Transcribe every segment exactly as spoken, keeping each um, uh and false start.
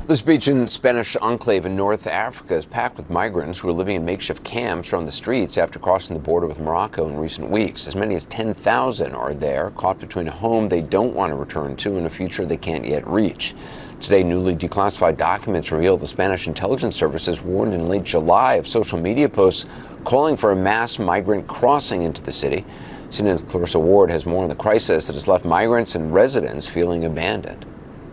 This beach in Spanish enclave in North Africa is packed with migrants who are living in makeshift camps on the streets after crossing the border with Morocco in recent weeks. As many as ten thousand are there, caught between a home they don't want to return to and a future they can't yet reach. Today, newly declassified documents reveal the Spanish intelligence services warned in late July of social media posts calling for a mass migrant crossing into the city. C N N's Clarissa Ward has more on the crisis that has left migrants and residents feeling abandoned.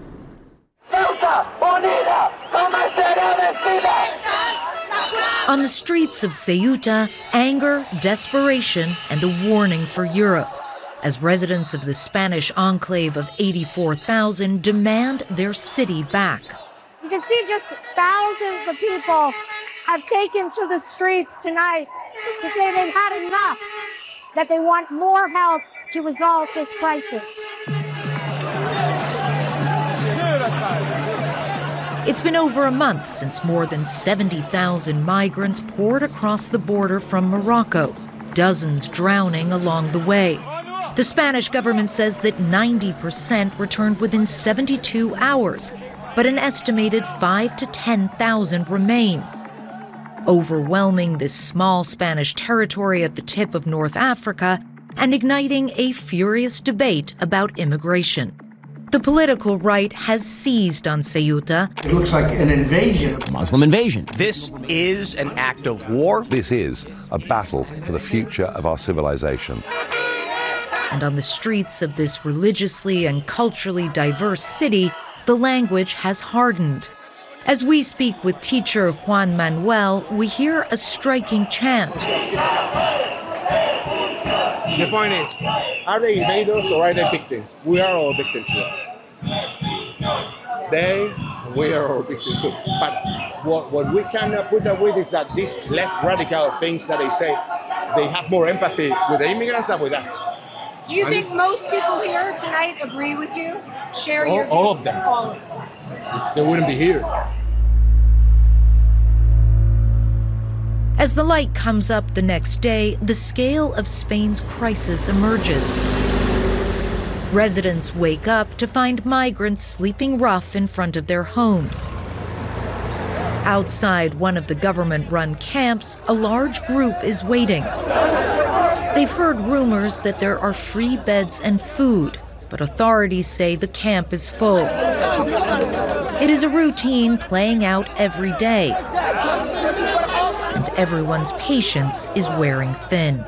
On the streets of Ceuta, anger, desperation, and a warning for Europe, as residents of the Spanish enclave of eighty-four thousand demand their city back. You can see just thousands of people have taken to the streets tonight to say they've had enough, that they want more help to resolve this crisis. It's been over a month since more than seventy thousand migrants poured across the border from Morocco, dozens drowning along the way. The Spanish government says that ninety percent returned within seventy-two hours, but an estimated five to ten thousand remain. Overwhelming this small Spanish territory at the tip of North Africa and igniting a furious debate about immigration. The political right has seized on Ceuta. It looks like an invasion. Muslim invasion. This is an act of war. This is a battle for the future of our civilization. And on the streets of this religiously and culturally diverse city, the language has hardened. As we speak with teacher Juan Manuel, we hear a striking chant. The point is, are they invaders or are they victims? We are all victims here. They, we are all victims too. But what, what we can put up with is that these less radical things that they say, they have more empathy with the immigrants than with us. Do you think most people here tonight agree with you? Share all, your all of them. All of them. They wouldn't be here. As the light comes up the next day, the scale of Spain's crisis emerges. Residents wake up to find migrants sleeping rough in front of their homes. Outside one of the government-run camps, a large group is waiting. They've heard rumors that there are free beds and food, but authorities say the camp is full. It is a routine playing out every day, and everyone's patience is wearing thin.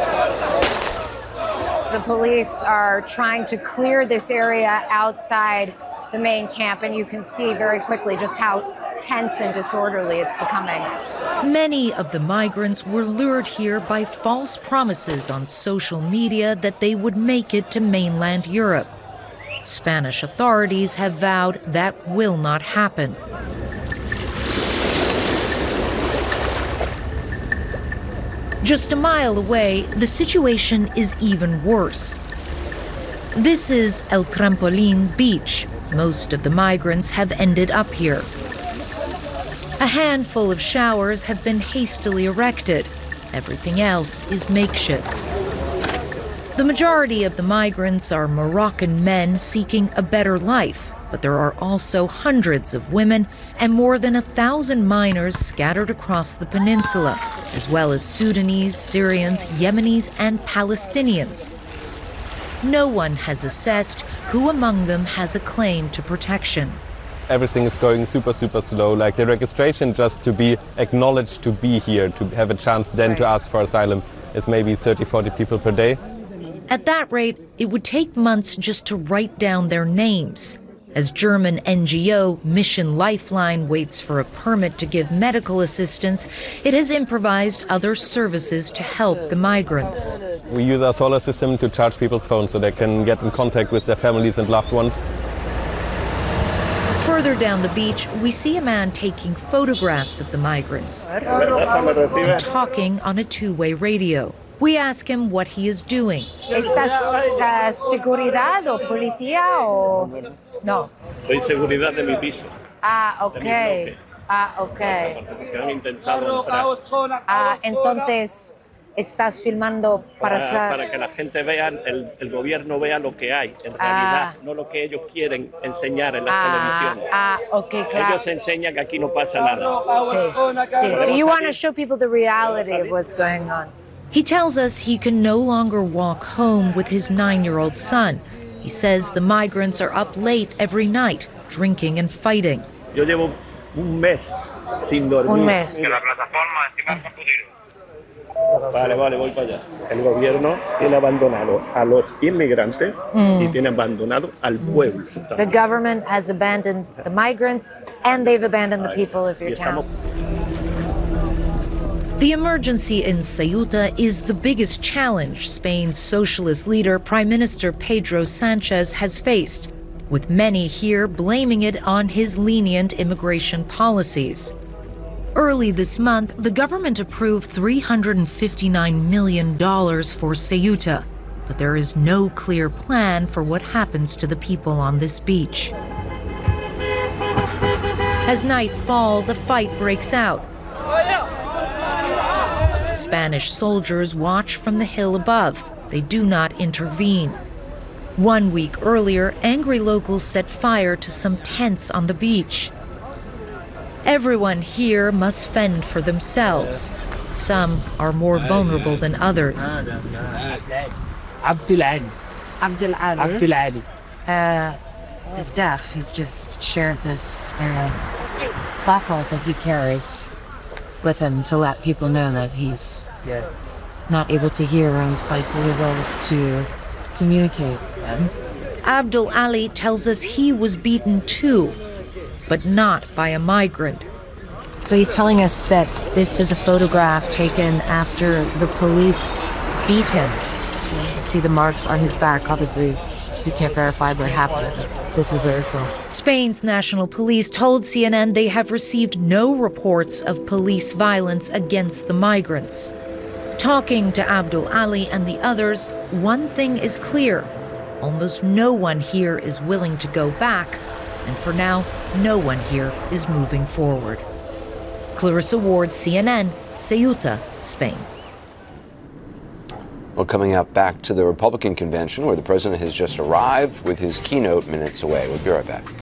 The police are trying to clear this area outside the main camp, and you can see very quickly just how tense and disorderly it's becoming. Many of the migrants were lured here by false promises on social media that they would make it to mainland Europe. Spanish authorities have vowed that will not happen. Just a mile away, the situation is even worse. This is El Trampolín Beach. Most of the migrants have ended up here. A handful of showers have been hastily erected. Everything else is makeshift. The majority of the migrants are Moroccan men seeking a better life, but there are also hundreds of women and more than a thousand minors scattered across the peninsula, as well as Sudanese, Syrians, Yemenis, and Palestinians. No one has assessed who among them has a claim to protection. Everything is going super, super slow. Like the registration just to be acknowledged to be here, to have a chance then to ask for asylum, is maybe thirty, forty people per day. At that rate, it would take months just to write down their names. As German N G O Mission Lifeline waits for a permit to give medical assistance, it has improvised other services to help the migrants. We use our solar system to charge people's phones so they can get in contact with their families and loved ones. Further down the beach, we see a man taking photographs of the migrants and talking on a two-way radio. We ask him what he is doing. ¿Estás uh, seguridad o policía o no? Soy seguridad de mi piso. Ah, okay. Ah, okay. Que han intentado entrar. Ah, entonces estás filmando para, para, para que la gente vea, el, el gobierno vea lo que hay, en realidad, ah. no lo que ellos quieren enseñar en las ah, televisiones. Ah, okay, claro. Ellos enseñan que aquí no pasa nada. Sí, sí. So you want to show people the reality of what's going on. He tells us he can no longer walk home with his nine-year-old son. He says the migrants are up late every night, drinking and fighting. Yo llevo un mes sin dormir. Un mes. Que la plataforma encima del computador. Vale, vale, voy para allá. El gobierno tiene abandonado a los inmigrantes mm. y tiene abandonado al pueblo. The government has abandoned the migrants and they've abandoned the people of your town. The emergency in Ceuta is the biggest challenge Spain's socialist leader, Prime Minister Pedro Sanchez, has faced, with many here blaming it on his lenient immigration policies. Early this month, the government approved three hundred fifty-nine million dollars for Ceuta, but there is no clear plan for what happens to the people on this beach. As night falls, a fight breaks out. Spanish soldiers watch from the hill above. They do not intervene. One week earlier, angry locals set fire to some tents on the beach. Everyone here must fend for themselves. Some are more vulnerable than others. Abdul Ali. Abdul Ali. Abdul Ali. Uh, he's deaf. He's just shared this uh, placard that he carries with him to let people know that he's yes. not able to hear and fight really well to communicate. Abdul Ali tells us he was beaten too, but not by a migrant. So he's telling us that this is a photograph taken after the police beat him. You can see the marks on his back. Obviously, we can't verify what happened. This is where it's all. Spain's national police told C N N they have received no reports of police violence against the migrants. Talking to Abdul Ali and the others, one thing is clear. Almost no one here is willing to go back, and for now, no one here is moving forward. Clarissa Ward, C N N, Ceuta, Spain. Well, coming up, back to the Republican convention where the president has just arrived with his keynote minutes away. We'll be right back.